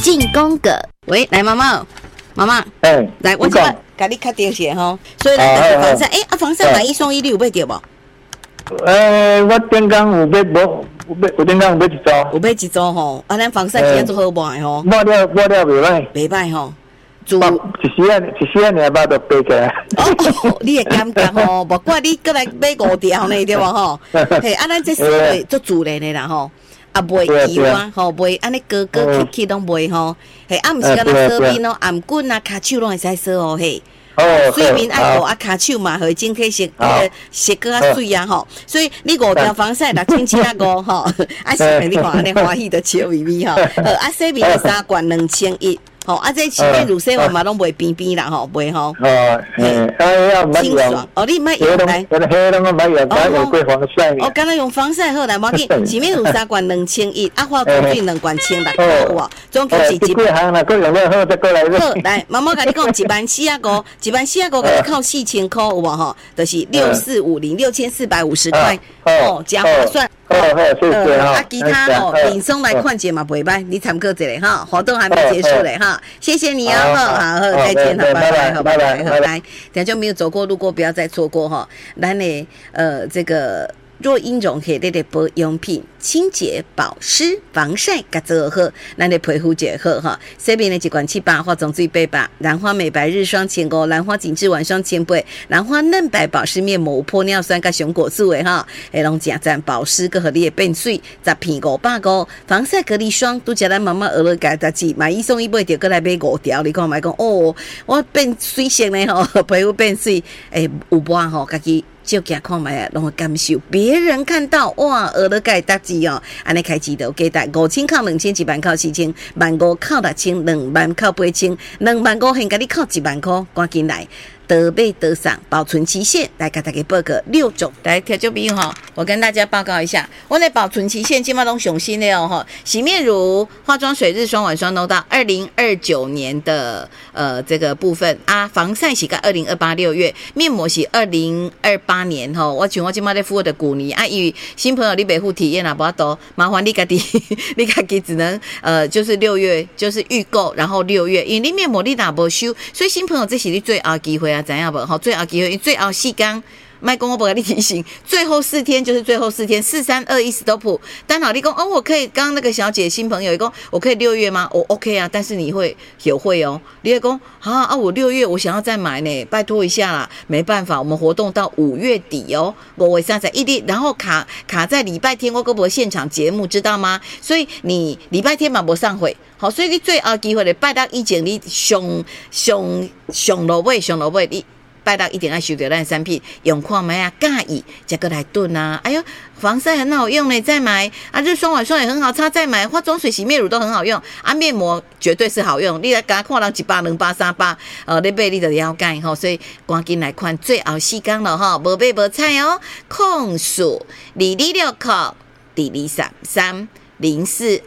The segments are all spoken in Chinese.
进攻个。喂，来毛毛，毛毛，来，我今晚给你确定些吼。所以咱就是防晒，防晒买1送1，你有买到无？ 我顶工有买无？有顶工有买一组。 有买一组吼，咱防晒真做好买吼。 抹了袂歹。 袂歹吼。 一时啊，尔巴都背起来。 你会感觉吼，无怪你过来买5条呢，对无吼？嘿，咱这是会做自然的啦吼。袂油啊，吼，袂安尼割起拢袂吼，嘿，毋是敢若洗面咯，颔棍啊、骹手拢会使洗哦，嘿。水面爱顾骹手嘛，互整体色色个较水啊吼。所以你5条防晒6750吼，是你看安尼欢喜的笑眯眯吼。洗面的3罐2100。这洗面乳洗完嘛拢袂边边啦吼，袂吼。清爽。你莫用来。 黑拢莫用，用过防晒。 敢若用防晒好来，无紧。洗面乳3罐2100，化妆水2罐1600有无？总共是几行啦，各用了好再过来。 好，来，妈妈甲你讲14500，14500甲你扣4000块有无吼？就是6450，6450块真划算。 谢谢其他轻松来看者嘛袂歹，你参考一下哈。活动还没结束嘞哈，谢谢你哦，好，再见，拜拜，拜拜，来，等下就没有走过路过，不要再错过哈。咱的这个若英绒系列的保养品，清洁、保湿、防晒，甲做好，咱的皮肤就好哈。洗面的1罐700，化妆水800，兰花美白日霜前5，兰花紧致晚霜前8，兰花嫩白保湿面膜玻尿酸甲熊果素的哈，拢真赞保湿，佮互你的变水，10片550，防晒隔离霜，拄则咱妈妈学了家代志，买1送1买着，佮来买5条，你看买讲我变水性的吼，皮肤变水，有无吼，家己。照镜看卖啊，拢会感受。别人看到哇，学了解代志哦，安尼开始就给带5000扣2100万扣4000，万5扣6000，2万扣8000，2万5现甲你扣1万块，赶紧来。得被得上，保存期限来给大家报个6种。来，听众朋友哈，我跟大家报告一下，我的保存期限基本上都上新的哦哈。洗面乳、化妆水、日霜、晚霜都到2029年的这个部分啊，防晒是到2028 6月，面膜是2028年哈。我像我今麦在敷的古尼啊，因为新朋友你袂付体验啊，无多麻烦你家己，你家己只能就是6月就是预购，然后6月，因为你面膜你若无收，所以新朋友这是你最后机会啊。知影无？好，最后机会，最后4天，卖讲我不给你提醒，最后4天就是最后4天，4、3、2、1 stop。但好，你讲我可以，刚刚那个小姐新朋友讲，我可以6月吗？我 OK 啊，但是你会有会哦。你会讲我6月我想要再买呢，拜托一下啦，没办法，我们活动到5月底哦，5月31日，然后卡在礼拜天，我搁无现场节目，知道吗？所以你礼拜天嘛无上会。好，所以你最后机会咧，拜六以前你上落尾，你拜六一定要收到咱产品，用看卖啊，介意再过来炖啊。哎呦，防晒很好用呢，再买啊，日霜晚霜也很好擦，再买化妆水、洗面乳都很好用啊，面膜绝对是好用。你来甲看人100、200、300，你买你就了解吼，所以赶紧来看最后4天了哈，无买无菜哦，控诉226扣233 04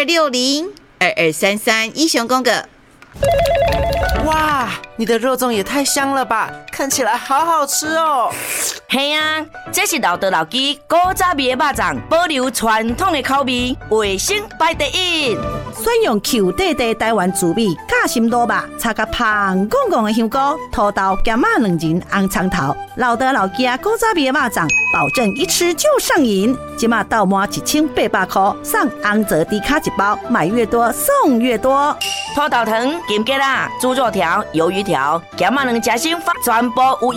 2260。2233英雄公哥， 哇，你的肉粽也太香了吧！看起来好好吃哦。 嘿啊，这是老道老鸡古早味的肉粽，保留传统的口味，卫生排第一。 选用 Q 弟弟台湾滋味夹心卤肉，炒甲香滚滚的香菇、土豆、咸仔2仁、红葱头，老道老鸡古早味的肉粽，保证一吃就上瘾。今嘛到满1800块，送红泽低卡1包，买越多送越多。 土豆糖、金桔啦、猪肉条、鱿鱼条、咸仔2夹心法，全部有